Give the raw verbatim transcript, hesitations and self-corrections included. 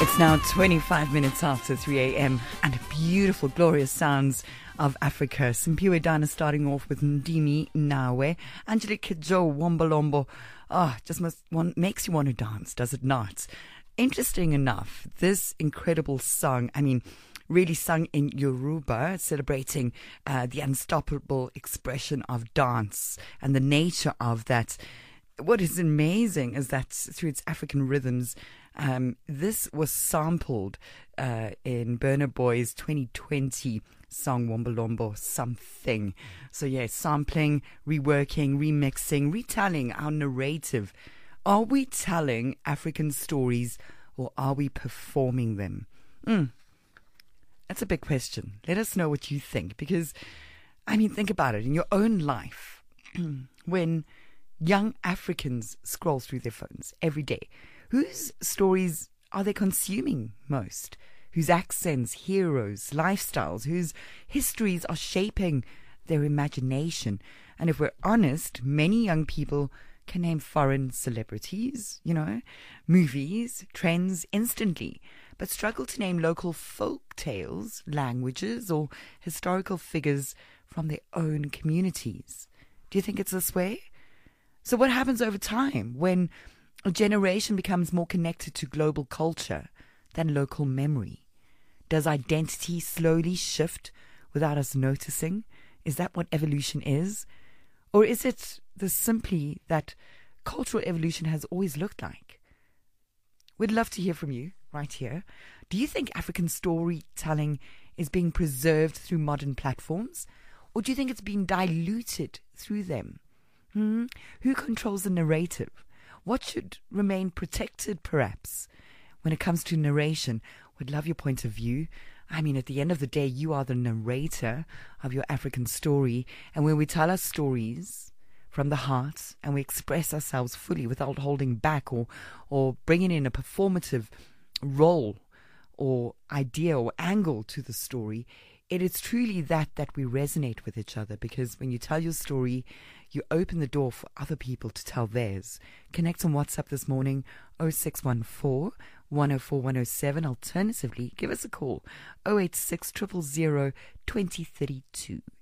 It's now twenty-five minutes after three a.m. and beautiful, glorious sounds of Africa. Simpiwe Dana starting off with Ndimi Nawe. Angelique Kidjo, Wombolombo. Oh, just must, one, makes you want to dance, does it not? Interesting enough, this incredible song, I mean, really sung in Yoruba, celebrating uh, the unstoppable expression of dance and the nature of that. What is amazing is that through its African rhythms, um, this was sampled uh, in Burna Boy's twenty twenty song Wombolombo Something. So yeah, sampling, reworking, remixing, retelling our narrative. Are we telling African stories or are we performing them? Mm. That's a big question. Let us know what you think, because, I mean, think about it. In your own life, when young Africans scroll through their phones every day, whose stories are they consuming most? Whose accents, heroes, lifestyles, whose histories are shaping their imagination? And if we're honest, many young people can name foreign celebrities, you know, movies, trends instantly, but struggle to name local folk tales, languages, or historical figures from their own communities. Do you think it's this way? So what happens over time when a generation becomes more connected to global culture than local memory? Does identity slowly shift without us noticing? Is that what evolution is? Or is it the simply that cultural evolution has always looked like? We'd love to hear from you right here. Do you think African storytelling is being preserved through modern platforms? Or do you think it's being diluted through them? Hmm? Who controls the narrative? What should remain protected, perhaps? When it comes to narration, we'd love your point of view. I mean, at the end of the day, you are the narrator of your African story. And when we tell our stories from the heart and we express ourselves fully without holding back or, or bringing in a performative role or idea or angle to the story, it is truly that that we resonate with each other, because when you tell your story, you open the door for other people to tell theirs. Connect on WhatsApp this morning, oh six one four, one oh four, one oh seven. Alternatively, give us a call, oh eight six, zero zero zero, two oh three two.